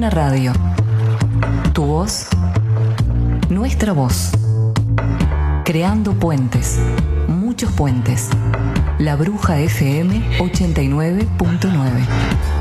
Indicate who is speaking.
Speaker 1: Luna Radio. Tu voz, nuestra voz. Creando puentes, muchos puentes. La Bruja FM 89.9.